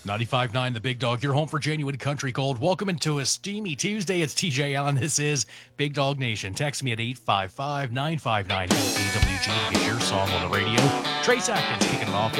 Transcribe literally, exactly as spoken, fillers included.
ninety-five point nine The Big Dog, your home for genuine country gold. Welcome into a steamy Tuesday. It's T J Allen. This is Big Dog Nation. Text me at eight five five, nine five nine, A W G to get your song on the radio. Trace Atkins kicking it off.